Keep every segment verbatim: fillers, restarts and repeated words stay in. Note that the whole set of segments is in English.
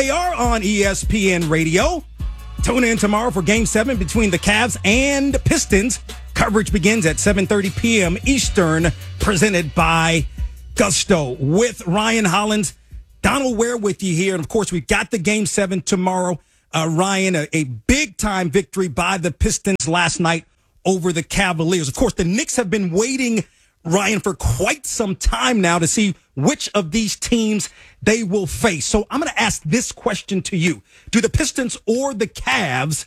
They are on E S P N Radio. Tune in tomorrow for Game seven between the Cavs and Pistons. Coverage begins at seven thirty p.m. Eastern, presented by Gusto. With Ryan Hollins, Donald Ware with you here. And, of course, we've got the Game seven tomorrow. Uh, Ryan, a, a big-time victory by the Pistons last night over the Cavaliers. Of course, the Knicks have been waiting, Ryan, for quite some time now to see which of these teams they will face. So I'm going to ask this question to you. Do the Pistons or the Cavs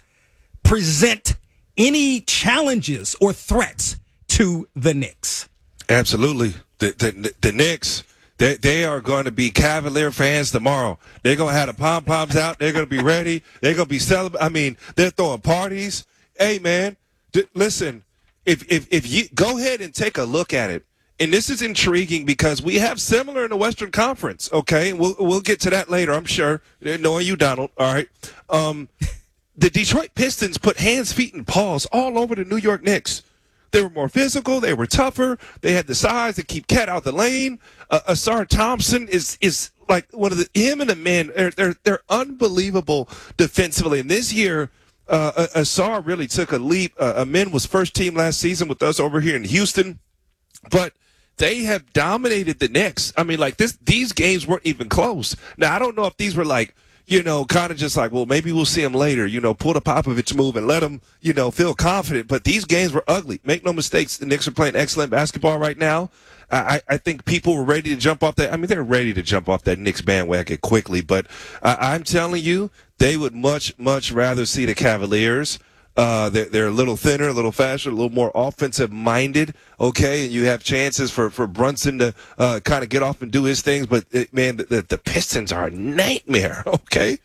present any challenges or threats to the Knicks? Absolutely. The the, the Knicks, they, they are going to be Cavalier fans tomorrow. They're going to have the pom-poms out. They're going to be ready. They're going to be celebrating. I mean, they're throwing parties. Hey, man, d- listen, if, if, if you go ahead and take a look at it, and this is intriguing because we have similar in the Western Conference, okay? We'll we'll get to that later, I'm sure. Knowing you, Donald, all right? Um, the Detroit Pistons put hands, feet, and paws all over the New York Knicks. They were more physical. They were tougher. They had the size to keep Cat out the lane. Uh, Asar Thompson is is like one of the – him and the men, they're, they're, they're unbelievable defensively. And this year, uh, Asar really took a leap. Uh, Amin was first team last season with us over here in Houston. But – they have dominated the Knicks. I mean, like, this, these games weren't even close. Now, I don't know if these were, like, you know, kind of just like, well, maybe we'll see them later, you know, pull the Popovich move and let them, you know, feel confident. But these games were ugly. Make no mistakes. The Knicks are playing excellent basketball right now. I, I think people were ready to jump off that. I mean, they're ready to jump off that Knicks bandwagon quickly. But I, I'm telling you, they would much, much rather see the Cavaliers. Uh, they're, they're a little thinner, a little faster, a little more offensive-minded, okay? And you have chances for, for Brunson to uh, kind of get off and do his things. But, it, man, the, the Pistons are a nightmare, okay?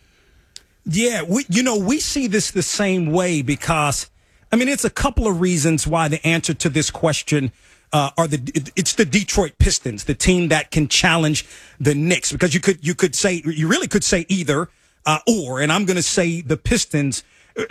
Yeah, we, you know, we see this the same way because, I mean, it's a couple of reasons why the answer to this question uh, are the it's the Detroit Pistons, the team that can challenge the Knicks. Because you could you could say, you really could say either uh, or, and I'm going to say the Pistons.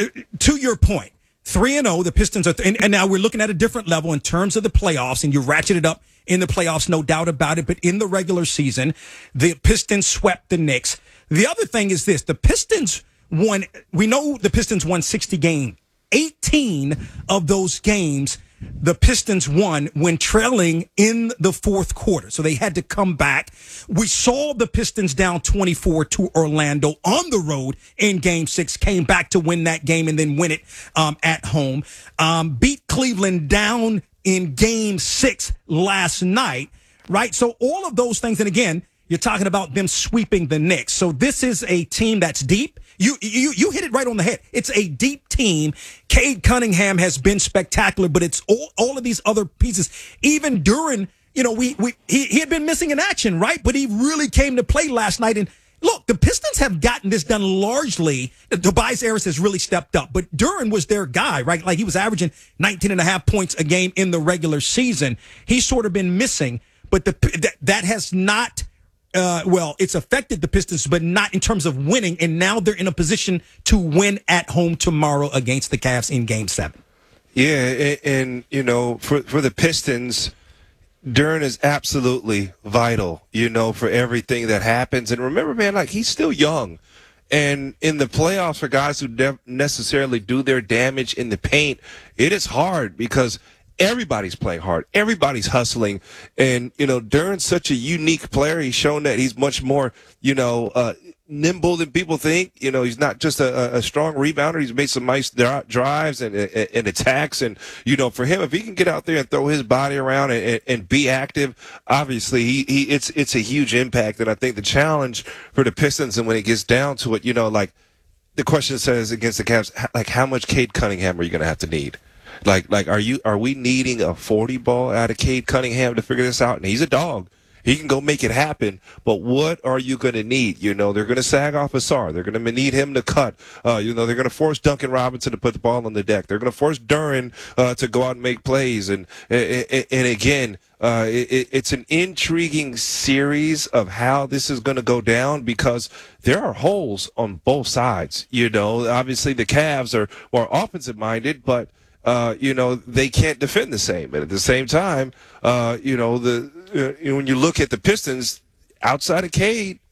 To your point, three and oh, the Pistons are, th- and, and now we're looking at a different level in terms of the playoffs, and you ratchet it up in the playoffs, no doubt about it. But in the regular season, the Pistons swept the Knicks. The other thing is this: the Pistons won. We know the Pistons won sixty games. eighteen of those games, the Pistons won when trailing in the fourth quarter. So they had to come back. We saw the Pistons down twenty-four to Orlando on the road in game six, came back to win that game and then win it um, at home. Um, beat Cleveland down in game six last night, right? So all of those things. And again, you're talking about them sweeping the Knicks. So this is a team that's deep. You you you hit it right on the head. It's a deep team. Cade Cunningham has been spectacular, but it's all, all of these other pieces. Even during, you know, we we he, he had been missing in action, right? But he really came to play last night. And look, the Pistons have gotten this done largely. Tobias Harris has really stepped up, but Duren was their guy, right? Like he was averaging nineteen and a half points a game in the regular season. He's sort of been missing, but the that, that has not. Uh, well, it's affected the Pistons, but not in terms of winning. And now they're in a position to win at home tomorrow against the Cavs in Game Seven. Yeah, and, and you know, for for the Pistons, Duren is absolutely vital. You know, for everything that happens. And remember, man, like he's still young, and in the playoffs, for guys who don't necessarily do their damage in the paint, it is hard because everybody's playing hard. Everybody's hustling. And, you know, Duren's such a unique player. He's shown that he's much more, you know, uh, nimble than people think. You know, he's not just a, a strong rebounder. He's made some nice drives and, and, and attacks. And, you know, for him, if he can get out there and throw his body around and, and, and be active, obviously he, he it's it's a huge impact. And I think the challenge for the Pistons, and when it gets down to it, you know, like the question says against the Cavs, like how much Cade Cunningham are you going to have to need? Like, like, are you, are we needing a forty ball out of Cade Cunningham to figure this out? And he's a dog. He can go make it happen. But what are you going to need? You know, they're going to sag off Asar. They're going to need him to cut. Uh, you know, they're going to force Duncan Robinson to put the ball on the deck. They're going to force Duren uh, to go out and make plays. And, and, and again, uh, it, it's an intriguing series of how this is going to go down because there are holes on both sides. You know, obviously the Cavs are more offensive minded, but Uh, you know, they can't defend the same. And at the same time, uh, you know, the uh, you know, when you look at the Pistons, outside of Cade,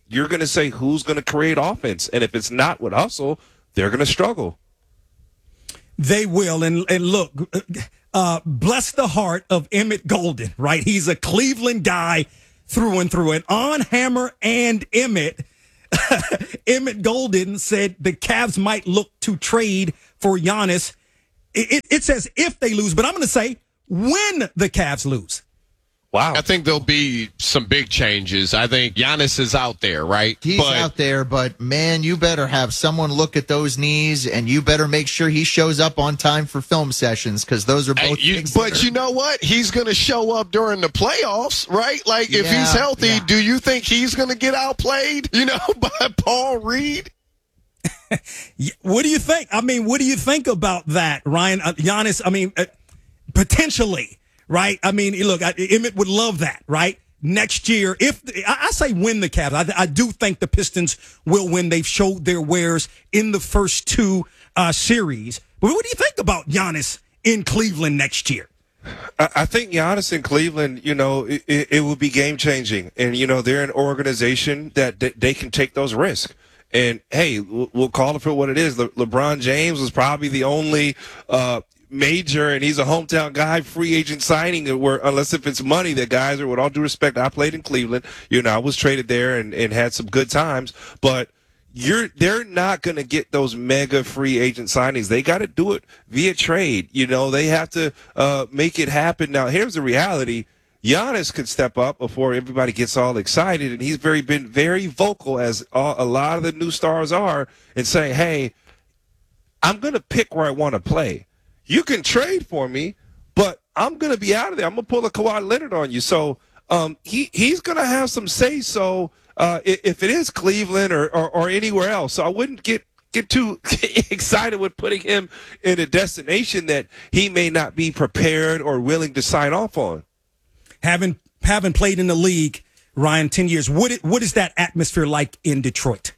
you're going to say who's going to create offense. And if it's not with hustle, they're going to struggle. They will. And, and look, uh, bless the heart of Emmett Golden, right? He's a Cleveland guy through and through. And on Hammer and Emmett, Emmett Golden said the Cavs might look to trade for Giannis. It, it, it says if they lose, but I'm going to say when the Cavs lose. Wow. I think there'll be some big changes. I think Giannis is out there, right? He's but, out there, but, man, you better have someone look at those knees, and you better make sure he shows up on time for film sessions, because those are both you, things. But are, you know what? He's going to show up during the playoffs, right? Like, if yeah, he's healthy, yeah. do you think he's going to get outplayed, you know, by Paul Reed? What do you think? I mean, what do you think about that, Ryan? Uh, Giannis, I mean, uh, potentially. Right? I mean, look, I, Emmett would love that, right? Next year, if I, I say win the Cavs, I, I do think the Pistons will win. They've showed their wares in the first two uh, series. But what do you think about Giannis in Cleveland next year? I, I think Giannis in Cleveland, you know, it, it, it will be game changing. And, you know, they're an organization that, that they can take those risks. And, hey, we'll, we'll call it for what it is. Le, LeBron James was probably the only uh major, and he's a hometown guy, free agent signing, where unless if it's money that guys are, with all due respect, I played in Cleveland, you know, I was traded there and, and had some good times, but you're they're not going to get those mega free agent signings. They got to do it via trade. You know, they have to uh, make it happen. Now, here's the reality. Giannis could step up before everybody gets all excited, and he's very been very vocal, as all, a lot of the new stars are, and saying, hey, I'm going to pick where I want to play. You can trade for me, but I'm going to be out of there. I'm going to pull a Kawhi Leonard on you. So um, he he's going to have some say-so uh, if it is Cleveland or, or, or anywhere else. So I wouldn't get, get too excited with putting him in a destination that he may not be prepared or willing to sign off on. Having, having played in the league, Ryan, ten years, what is, what is that atmosphere like in Detroit?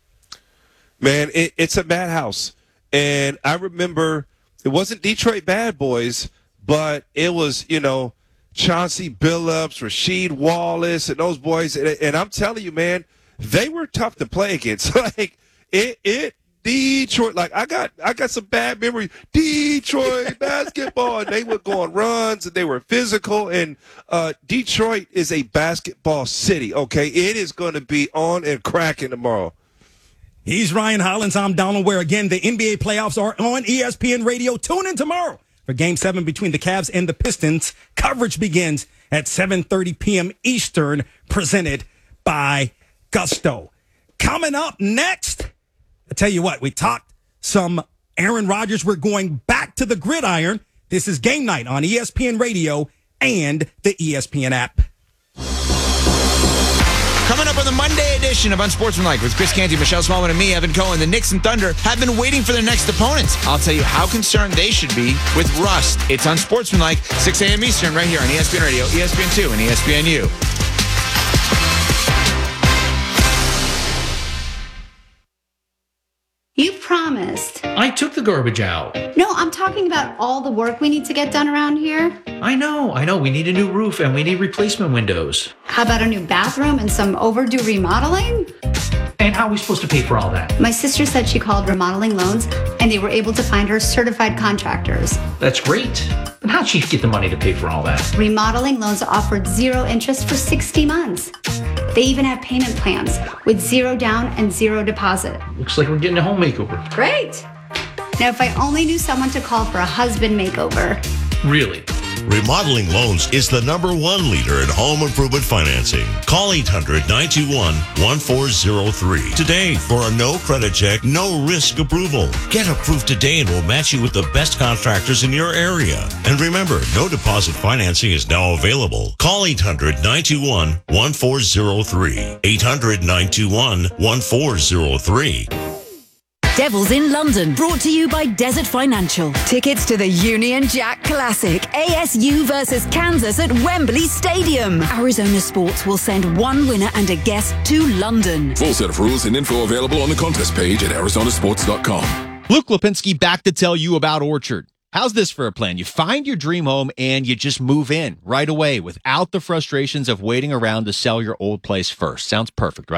Man, it, it's a madhouse. And I remember – it wasn't Detroit Bad Boys, but it was, you know, Chauncey Billups, Rasheed Wallace, and those boys. And, and I'm telling you, man, they were tough to play against. Like it, it, Detroit. Like I got, I got some bad memories. Detroit basketball. And they would go on runs, and they were physical. And uh, Detroit is a basketball city. Okay, it is going to be on and cracking tomorrow. He's Ryan Hollins. I'm Donald Ware. Again, the N B A playoffs are on E S P N Radio. Tune in tomorrow for Game seven between the Cavs and the Pistons. Coverage begins at seven thirty p.m. Eastern, presented by Gusto. Coming up next, I tell you what, we talked some Aaron Rodgers. We're going back to the gridiron. This is Game Night on E S P N Radio and the E S P N app. Coming up on the Monday edition of Unsportsmanlike with Chris Canty, Michelle Smallman, and me, Evan Cohen, the Knicks and Thunder have been waiting for their next opponents. I'll tell you how concerned they should be with rust. It's Unsportsmanlike, six a.m. Eastern, right here on E S P N Radio, E S P N two, and E S P N U. You promised. I took the garbage out. No, I'm talking about all the work we need to get done around here. I know, I know. We need a new roof and we need replacement windows. How about a new bathroom and some overdue remodeling? And how are we supposed to pay for all that? My sister said she called Remodeling Loans and they were able to find her certified contractors. That's great. But how'd she get the money to pay for all that? Remodeling Loans offered zero interest for sixty months. They even have payment plans with zero down and zero deposit. Looks like we're getting a home makeover. Great. Now, if I only knew someone to call for a husband makeover. Really? Remodeling Loans is the number one leader in home improvement financing. Call eight hundred, nine two one, one four zero three today for a no credit check, no risk approval. Get approved today and we'll match you with the best contractors in your area. And remember, no deposit financing is now available. Call eight hundred, nine two one, one four zero three. eight hundred, nine two one, one four zero three. Devils in London, brought to you by Desert Financial. Tickets to the Union Jack Classic, A S U versus Kansas at Wembley Stadium. Arizona Sports will send one winner and a guest to London. Full set of rules and info available on the contest page at arizona sports dot com. Luke Lipinski back to tell you about Orchard. How's this for a plan? You find your dream home and you just move in right away without the frustrations of waiting around to sell your old place first. Sounds perfect, right?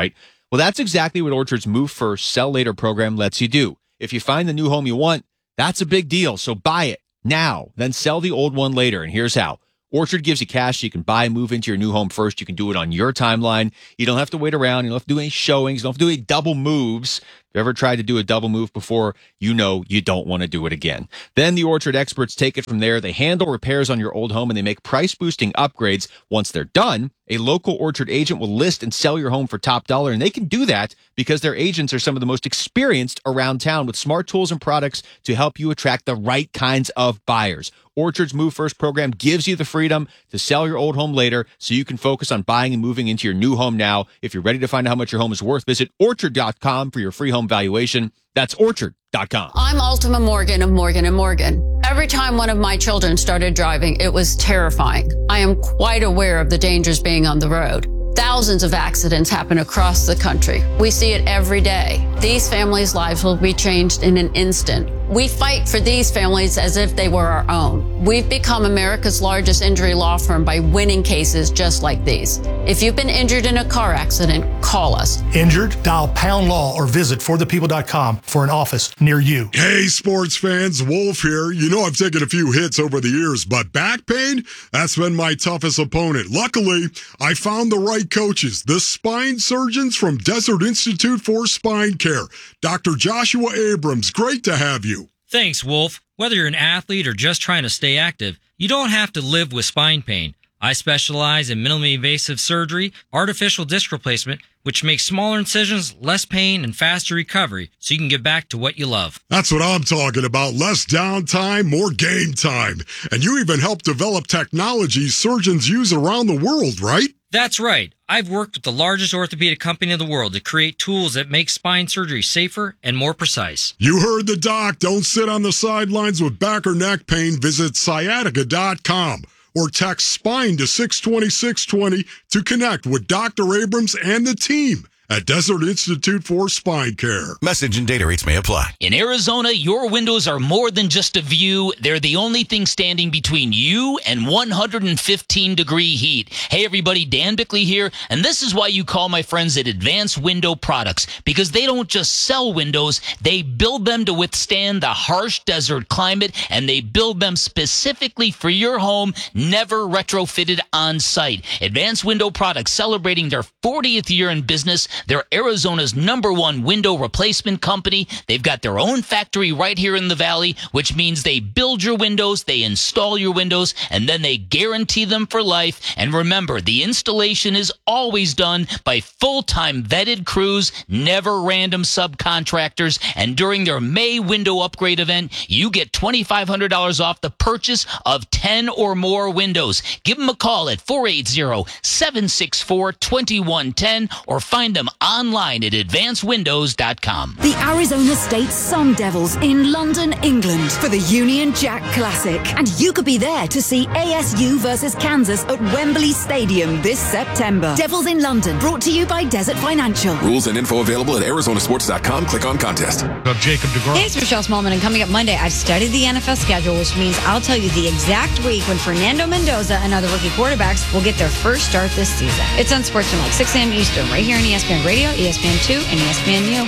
Well, that's exactly what Orchard's Move First, Sell Later program lets you do. If you find the new home you want, that's a big deal. So buy it now, then sell the old one later. And here's how. Orchard gives you cash so you can buy and move into your new home first. You can do it on your timeline. You don't have to wait around. You don't have to do any showings. You don't have to do any double moves. If you ever tried to do a double move before, you know you don't want to do it again. Then the Orchard experts take it from there. They handle repairs on your old home, and they make price-boosting upgrades. Once they're done, a local Orchard agent will list and sell your home for top dollar, and they can do that because their agents are some of the most experienced around town with smart tools and products to help you attract the right kinds of buyers. Orchard's Move First program gives you the freedom to sell your old home later so you can focus on buying and moving into your new home now. If you're ready to find out how much your home is worth, visit orchard dot com for your free home valuation. That's orchard dot com. I'm Ultima Morgan of Morgan and Morgan. Every time one of my children started driving, it was terrifying. I am quite aware of the dangers being on the road. Thousands of accidents happen across the country. We see it every day. These families' lives will be changed in an instant. We fight for these families as if they were our own. We've become America's largest injury law firm by winning cases just like these. If you've been injured in a car accident, call us. Injured? Dial pound law or visit for the people dot com for an office near you. Hey, sports fans, Wolf here. You know I've taken a few hits over the years, but back pain, that's been my toughest opponent. Luckily, I found the right coaches, the spine surgeons from Desert Institute for Spine Care. Doctor Joshua Abrams, great to have you. Thanks, Wolf. Whether you're an athlete or just trying to stay active, you don't have to live with spine pain. I specialize in minimally invasive surgery, artificial disc replacement, which makes smaller incisions, less pain, and faster recovery, so you can get back to what you love. That's what I'm talking about. Less downtime, more game time. And you even help develop technology surgeons use around the world, right? That's right. I've worked with the largest orthopedic company in the world to create tools that make spine surgery safer and more precise. You heard the doc. Don't sit on the sidelines with back or neck pain. Visit sciatica dot com or text SPINE to six two zero six two zero to connect with Doctor Abrams and the team at Desert Institute for Spine Care. Message and data rates may apply. In Arizona, your windows are more than just a view. They're the only thing standing between you and one hundred fifteen degree heat. Hey everybody, Dan Bickley here, and this is why you call my friends at Advanced Window Products, because they don't just sell windows, they build them to withstand the harsh desert climate, and they build them specifically for your home, never retrofitted on site. Advanced Window Products, celebrating their fortieth year in business. They're Arizona's number one window replacement company. They've got their own factory right here in the valley, which means they build your windows, they install your windows, and then they guarantee them for life. And remember, the installation is always done by full-time vetted crews, never random subcontractors. And during their May window upgrade event, you get twenty-five hundred dollars off the purchase of ten or more windows. Give them a call at four eight zero, seven six four, two one one zero or find them online at advanced windows dot com. The Arizona State Sun Devils in London, England for the Union Jack Classic. And you could be there to see A S U versus Kansas at Wembley Stadium this September. Devils in London, brought to you by Desert Financial. Rules and info available at arizona sports dot com. Click on contest. Of Jacob DeGrom. Hey, it's Michelle Smallman, and coming up Monday, I've studied the N F L schedule, which means I'll tell you the exact week when Fernando Mendoza and other rookie quarterbacks will get their first start this season. It's on Sportsmanlike, six a.m. Eastern, right here on E S P N Radio, E S P N two, and E S P N U.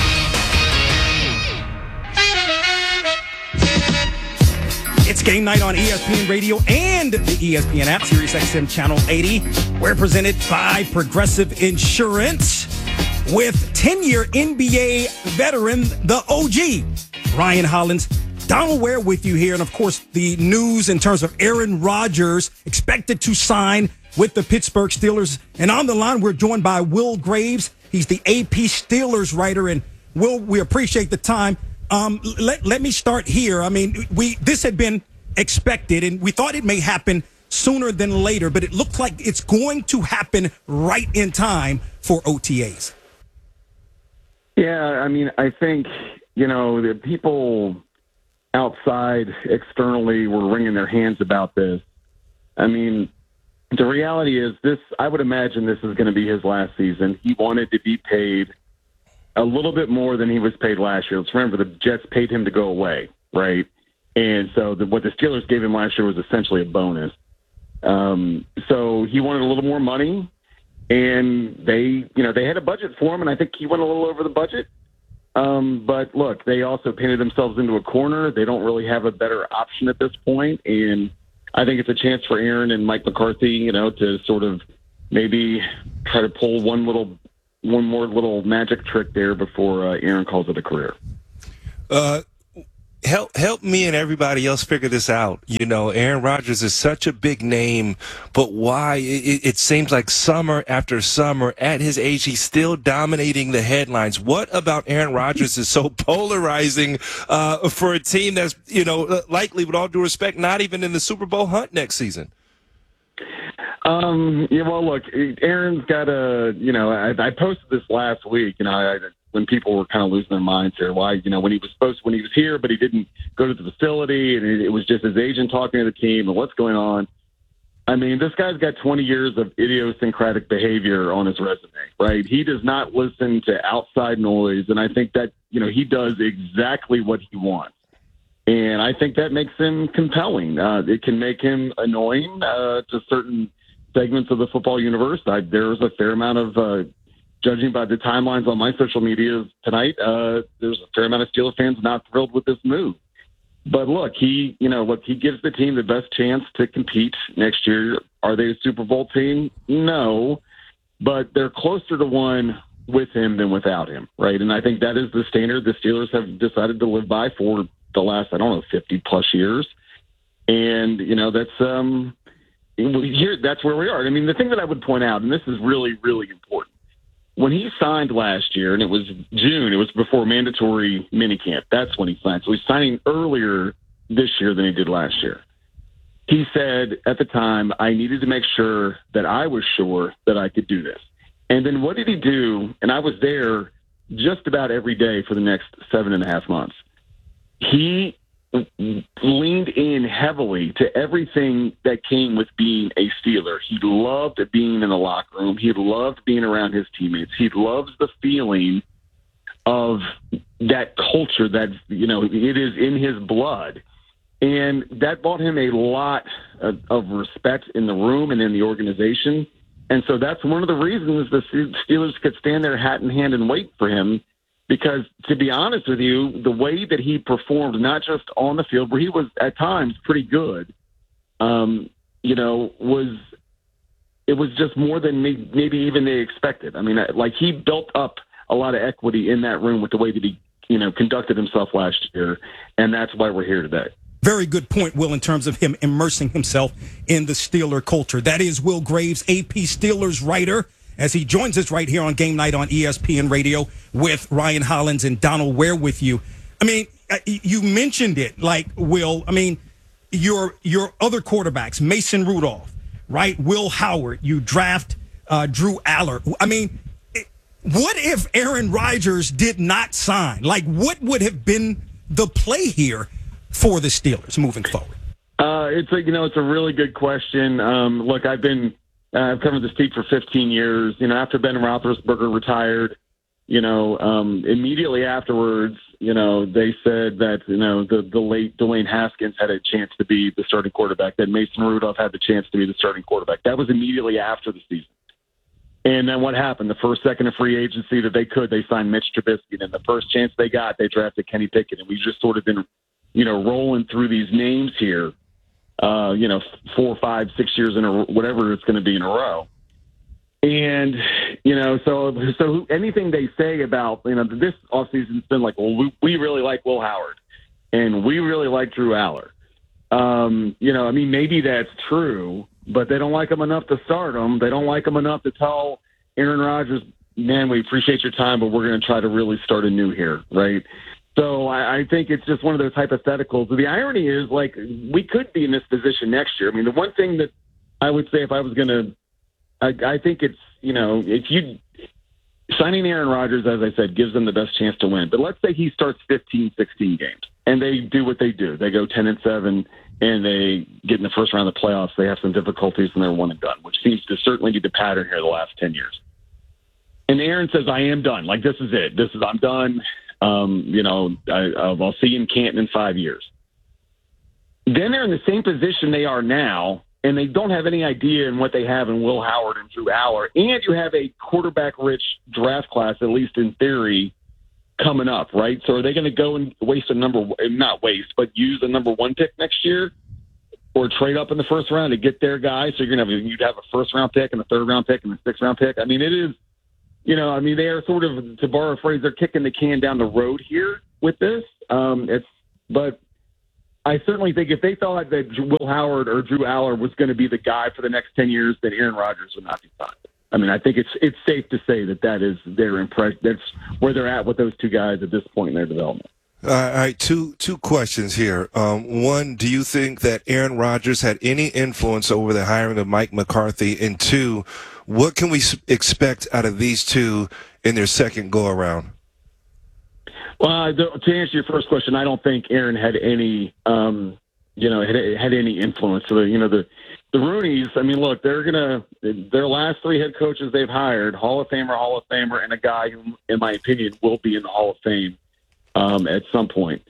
It's game night on E S P N Radio and the E S P N app, Sirius X M Channel eighty. We're presented by Progressive Insurance with ten-year N B A veteran, the O G, Ryan Hollins. Donald Ware with you here. And, of course, the news in terms of Aaron Rodgers expected to sign with the Pittsburgh Steelers. And on the line, we're joined by Will Graves. He's the A P Steelers writer. And, Will, we appreciate the time. Um, let, let me start here. I mean, we this had been expected, and we thought it may happen sooner than later, but it looked like it's going to happen right in time for O T As. Yeah, I mean, I think, you know, the people outside externally were wringing their hands about this. I mean, the reality is this, I would imagine this is going to be his last season. He wanted to be paid a little bit more than he was paid last year. Let's remember, the Jets paid him to go away, right? And so the, what the Steelers gave him last year was essentially a bonus. Um, so he wanted a little more money. and they, you know, they had a budget for him, and I think he went a little over the budget. Um, but look, they also painted themselves into a corner. They don't really have a better option at this point, and I think it's a chance for Aaron and Mike McCarthy, you know, to sort of maybe try to pull one little, one more little magic trick there before uh, Aaron calls it a career. Uh, help help me and everybody else figure this out. You know, Aaron Rodgers is such a big name, but why? It, it seems like summer after summer, at his age, he's still dominating the headlines. What about Aaron Rodgers is so polarizing uh, for a team that's, you know, likely, with all due respect, not even in the Super Bowl hunt next season? Um, yeah, well, look, Aaron's got a, you know, I, I posted this last week, you know, I, when people were kind of losing their minds here, why, you know, when he was supposed to, when he was here, but he didn't go to the facility, and it, it was just his agent talking to the team and what's going on. I mean, this guy's got twenty years of idiosyncratic behavior on his resume, right? He does not listen to outside noise, and I think that, you know, he does exactly what he wants. And I think that makes him compelling. Uh, it can make him annoying uh, to certain segments of the football universe. I, there's a fair amount of, uh, judging by the timelines on my social media tonight, uh, there's a fair amount of Steelers fans not thrilled with this move. But look, he, you know, look, he gives the team the best chance to compete next year. Are they a Super Bowl team? No, but they're closer to one with him than without him, right? And I think that is the standard the Steelers have decided to live by for the last, I don't know, fifty plus years. And, you know, that's, um, here, that's where we are. I mean, the thing that I would point out, and this is really, really important, when he signed last year, and it was June, it was before mandatory minicamp. That's when he signed. So he's signing earlier this year than he did last year. He said at the time, I needed to make sure that I was sure that I could do this. And then what did he do? And I was there just about every day for the next seven and a half months. He leaned in heavily to everything that came with being a Steeler. He loved being in the locker room. He loved being around his teammates. He loves the feeling of that culture that, you know, it is in his blood. And that brought him a lot of, of respect in the room and in the organization. And so that's one of the reasons the Steelers could stand their hat in hand and wait for him. Because, to be honest with you, the way that he performed, not just on the field, where he was at times pretty good, um, you know, was it was just more than maybe even they expected. I mean, like, he built up a lot of equity in that room with the way that he, you know, conducted himself last year, and that's why we're here today. Very good point, Will, in terms of him immersing himself in the Steeler culture. That is Will Graves, A P Steelers writer, as he joins us right here on Game Night on E S P N Radio with Ryan Hollins and Donald Ware with you. I mean, you mentioned it, like, Will. I mean, your your other quarterbacks, Mason Rudolph, right? Will Howard. You draft uh, Drew Aller. I mean, what if Aaron Rodgers did not sign? Like, what would have been the play here for the Steelers moving forward? Uh, it's a, you know, it's a really good question. Um, look, I've been Uh, I've covered this team for fifteen years. You know, after Ben Roethlisberger retired, you know, um, immediately afterwards, you know, they said that, you know, the, the late Dwayne Haskins had a chance to be the starting quarterback, that Mason Rudolph had the chance to be the starting quarterback. That was immediately after the season. And then what happened? The first second of free agency that they could, they signed Mitch Trubisky. And the first chance they got, they drafted Kenny Pickett. And we've just sort of been, you know, rolling through these names here. Uh, you know, four, five, six years in a whatever it's going to be in a row. And, you know, so so anything they say about, you know, this offseason's been like, well, we, we really like Will Howard and we really like Drew Aller. Um, you know, I mean, maybe that's true, but they don't like him enough to start him. They don't like him enough to tell Aaron Rodgers, man, we appreciate your time, but we're going to try to really start anew here, right? So I, I think it's just one of those hypotheticals. The irony is, like, we could be in this position next year. I mean, the one thing that I would say if I was going to, I think it's, you know, if you signing Aaron Rodgers, as I said, gives them the best chance to win. But let's say he starts fifteen, sixteen games and they do what they do. They go ten and seven and they get in the first round of the playoffs. They have some difficulties and they're one and done, which seems to certainly be the pattern here the last ten years. And Aaron says, I am done. Like, this is it. This is, I'm done. Um, you know, I, I'll see you in Canton in five years. Then they're in the same position they are now and they don't have any idea in what they have in Will Howard and Drew Aller, and you have a quarterback-rich draft class, at least in theory, coming up, right? So are they going to go and waste a number, not waste, but use a number one pick next year, or trade up in the first round to get their guy? So you're going to have, you'd have a first-round pick and a third-round pick and a sixth-round pick. I mean, it is, you know, I mean, they are sort of, to borrow a phrase, they're kicking the can down the road here with this. Um, it's, but I certainly think if they thought that Will Howard or Drew Aller was going to be the guy for the next ten years, then Aaron Rodgers would not be fine. I mean, I think it's it's safe to say that that is their impression. That's where they're at with those two guys at this point in their development. All right, two two questions here. Um, one, do you think that Aaron Rodgers had any influence over the hiring of Mike McCarthy? And two, what can we expect out of these two in their second go-around? Well, to answer your first question, I don't think Aaron had any, um, you know, had, had any influence. So, the, you know, the the Rooneys, I mean, look, they're gonna their last three head coaches they've hired, Hall of Famer, Hall of Famer, and a guy who, in my opinion, will be in the Hall of Fame um, at some point.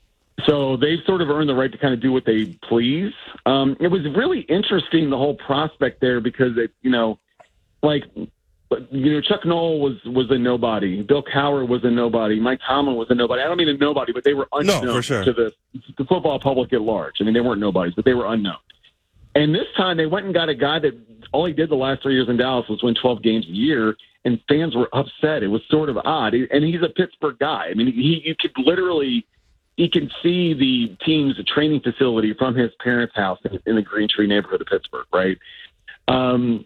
So they've sort of earned the right to kind of do what they please. Um, it was really interesting, the whole prospect there, because it, you know, like. You know, Chuck Noll was, was a nobody. Bill Cowher was a nobody. Mike Tomlin was a nobody. I don't mean a nobody, but they were unknown no, for sure. to the, the football public at large. I mean, they weren't nobodies, but they were unknown. And this time they went and got a guy that all he did the last three years in Dallas was win twelve games a year, and fans were upset. It was sort of odd. And he's a Pittsburgh guy. I mean, he you could literally he can see the team's training facility from his parents' house in, in the Green Tree neighborhood of Pittsburgh, right? Um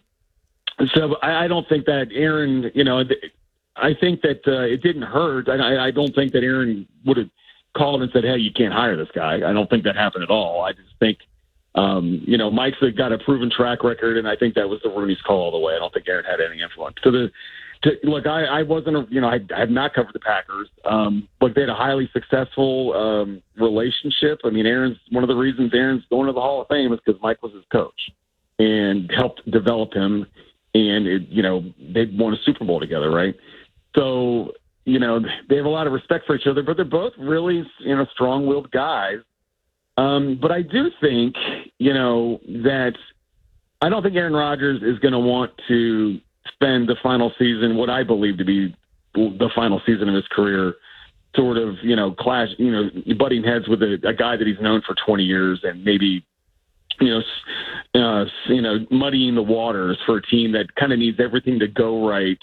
So I, I don't think that Aaron, you know, I think that uh, it didn't hurt. I, I don't think that Aaron would have called and said, hey, you can't hire this guy. I don't think that happened at all. I just think, um, you know, Mike's got a proven track record, and I think that was the Rooney's call all the way. I don't think Aaron had any influence. So the to, look, I, I wasn't, a, you know, I, I have not covered the Packers, um, but they had a highly successful um, relationship. I mean, Aaron's one of the reasons Aaron's going to the Hall of Fame is because Mike was his coach and helped develop him. And, it, you know, they won a Super Bowl together, right? So, you know, they have a lot of respect for each other, but they're both really, you know, strong-willed guys. Um, but I do think, you know, that I don't think Aaron Rodgers is going to want to spend the final season, what I believe to be the final season of his career, sort of, you know, clash, you know, butting heads with a, a guy that he's known for twenty years and maybe, you know, uh, you know, muddying the waters for a team that kind of needs everything to go right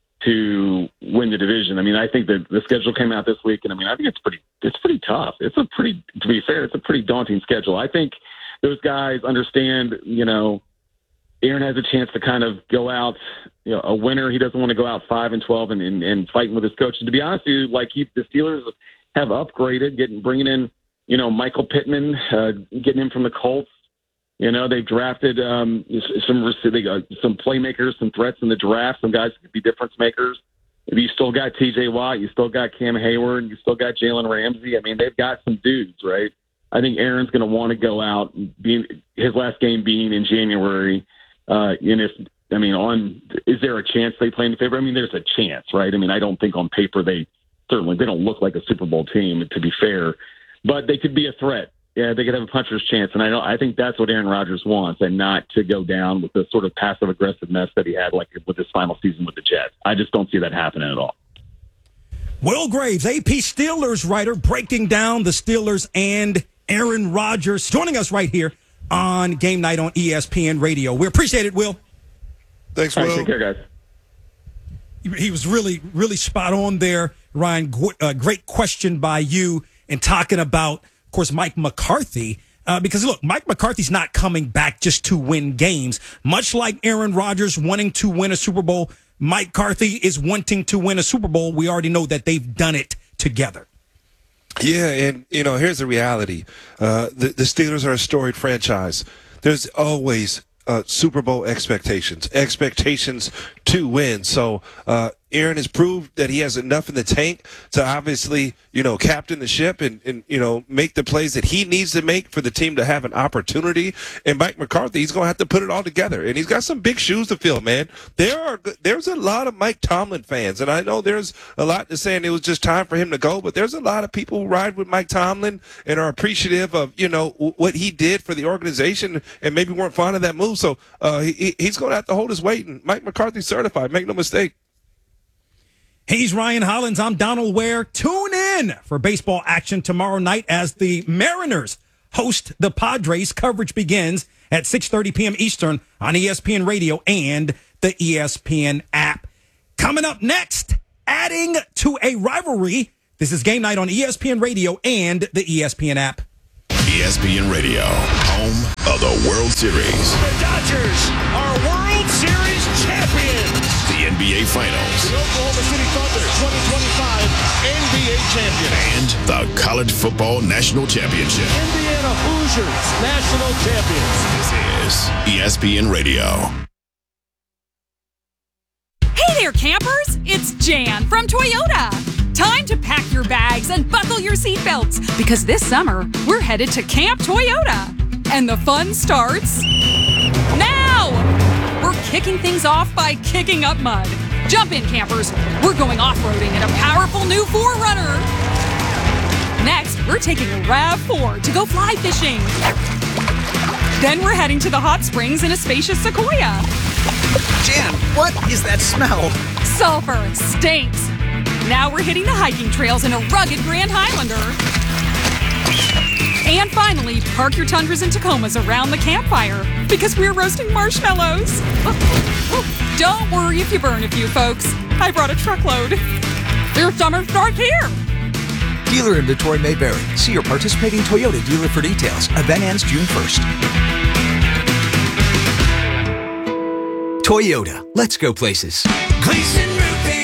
to win the division. I mean, I think that the schedule came out this week, and I mean, I think it's pretty, it's pretty tough. It's a pretty, to be fair, it's a pretty daunting schedule. I think those guys understand, you know, Aaron has a chance to kind of go out, you know, a winner. He doesn't want to go out five and twelve and, and, and fighting with his coach. And to be honest with you, like he, the Steelers have upgraded, getting bringing in, you know, Michael Pittman, uh, getting him from the Colts. You know, they've drafted um, some they got some playmakers, some threats in the draft, some guys who could be difference makers. You still got T J Watt, you still got Cam Hayward, you still got Jalen Ramsey. I mean, they've got some dudes, right? I think Aaron's going to want to go out, being, his last game being in January. Uh, and if, I mean, on is there a chance they play in the favor? I mean, there's a chance, right? I mean, I don't think on paper they certainly they don't look like a Super Bowl team, to be fair, but they could be a threat. Yeah, they could have a puncher's chance, and I know I think that's what Aaron Rodgers wants, and not to go down with the sort of passive aggressive mess that he had, like with his final season with the Jets. I just don't see that happening at all. Will Graves, A P Steelers writer, breaking down the Steelers and Aaron Rodgers, joining us right here on Game Night on E S P N Radio. We appreciate it, Will. Thanks, Will. All right, take care, guys. He was really, really spot on there, Ryan. Uh, great question by you in talking about, of course, Mike McCarthy, uh, because, look, Mike McCarthy's not coming back just to win games. Much like Aaron Rodgers wanting to win a Super Bowl, Mike McCarthy is wanting to win a Super Bowl. We already know that they've done it together. Yeah, and, you know, here's the reality. Uh, the, the Steelers are a storied franchise. There's always uh, Super Bowl expectations, expectations to win. So uh, Aaron has proved that he has enough in the tank to obviously, you know, captain the ship and, and, you know, make the plays that he needs to make for the team to have an opportunity. And Mike McCarthy, he's going to have to put it all together. And he's got some big shoes to fill, man. There are There's a lot of Mike Tomlin fans, and I know there's a lot to saying it was just time for him to go, but there's a lot of people who ride with Mike Tomlin and are appreciative of, you know, what he did for the organization and maybe weren't fond of that move. So uh, he, he's going to have to hold his weight. And Mike McCarthy's certified. Make no mistake. He's Ryan Hollins. I'm Donald Ware. Tune in for baseball action tomorrow night as the Mariners host the Padres. Coverage begins at six thirty p.m. Eastern on E S P N Radio and the E S P N app. Coming up next, adding to a rivalry, this is Game Night on E S P N Radio and the E S P N app. E S P N Radio, home of the World Series. The Dodgers are World Series champions. The N B A Finals. The Oklahoma City Thunder twenty twenty-five N B A champion. And the College Football National Championship. Indiana Hoosiers national champions. This is E S P N Radio. Hey there, campers! It's Jan from Toyota. Time to pack your bags and buckle your seatbelts because this summer we're headed to Camp Toyota. And the fun starts now! We're kicking things off by kicking up mud. Jump in, campers. We're going off-roading in a powerful new four runner. Next, we're taking a RAV four to go fly fishing. Then we're heading to the hot springs in a spacious Sequoia. Jan, what is that smell? Sulfur stinks. Now we're hitting the hiking trails in a rugged Grand Highlander. And finally, park your Tundras and Tacomas around the campfire because we're roasting marshmallows. Don't worry if you burn a few, folks. I brought a truckload. Their summer starts here. Dealer inventory may vary. See your participating Toyota dealer for details. Event ends June first. Toyota. Let's go places. Gleason Roofing.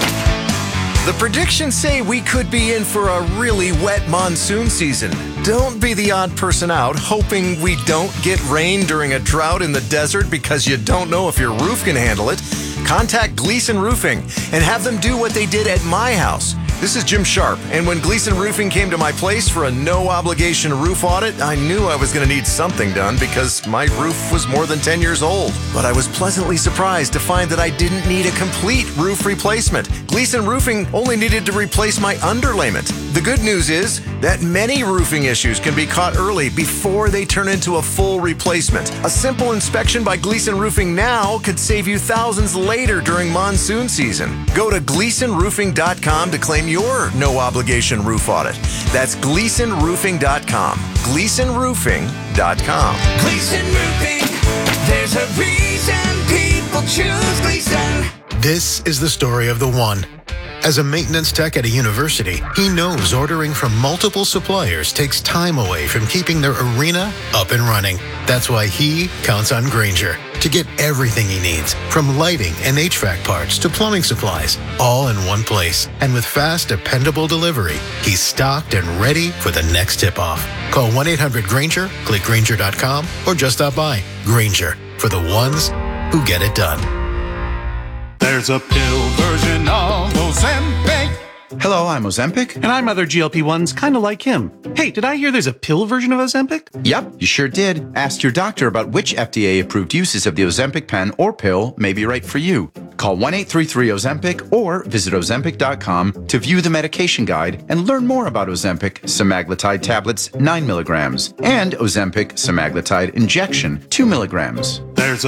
The predictions say we could be in for a really wet monsoon season. Don't be the odd person out hoping we don't get rain during a drought in the desert because you don't know if your roof can handle it. Contact Gleason Roofing and have them do what they did at my house. This is Jim Sharp, and when Gleason Roofing came to my place for a no-obligation roof audit, I knew I was going to need something done because my roof was more than ten years old. But I was pleasantly surprised to find that I didn't need a complete roof replacement. Gleason Roofing only needed to replace my underlayment. The good news is that many roofing issues can be caught early before they turn into a full replacement. A simple inspection by Gleason Roofing now could save you thousands later during monsoon season. Go to gleason roofing dot com to claim your no-obligation roof audit. That's gleason roofing dot com. gleason roofing dot com. Gleason Roofing. There's a reason people choose Gleason. This is the story of the one. As a maintenance tech at a university, he knows ordering from multiple suppliers takes time away from keeping their arena up and running. That's why he counts on Grainger to get everything he needs, from lighting and H V A C parts to plumbing supplies, all in one place. And with fast, dependable delivery, he's stocked and ready for the next tip-off. Call one eight hundred Grainger, click Grainger dot com, or just stop by. Grainger, for the ones who get it done. There's a pill version of Ozempic. Hello, I'm Ozempic. And I'm other G L P ones kind of like him. Hey, did I hear there's a pill version of Ozempic? Yep, you sure did. Ask your doctor about which F D A-approved uses of the Ozempic pen or pill may be right for you. Call one eight three three Ozempic or visit ozempic dot com to view the medication guide and learn more about Ozempic semaglutide tablets nine milligrams and Ozempic semaglutide injection two milligrams. There's a